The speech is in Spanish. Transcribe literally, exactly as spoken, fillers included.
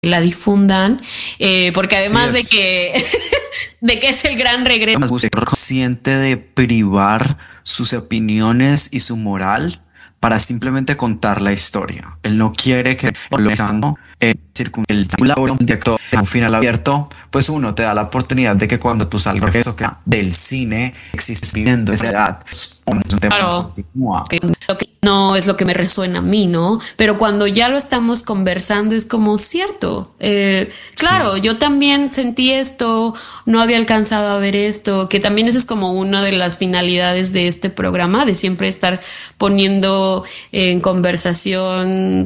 la difundan, eh, porque además Sí, de es que de que es el gran regreso. más consciente de privar sus opiniones y su moral para simplemente contar la historia. Él no quiere que por lo pensando, eh, circun- el circular un directo a un final abierto, pues uno te da la oportunidad de que cuando tú salgas de eso que del cine existes viviendo esa realidad. Es un tema que Claro, continúa. que lo que no es lo que me resuena a mí, ¿no? Pero cuando ya lo estamos conversando es como cierto. Eh, claro, Sí. yo también sentí esto, no había alcanzado a ver esto, que también eso es como una de las finalidades de este programa, de siempre estar poniendo en conversación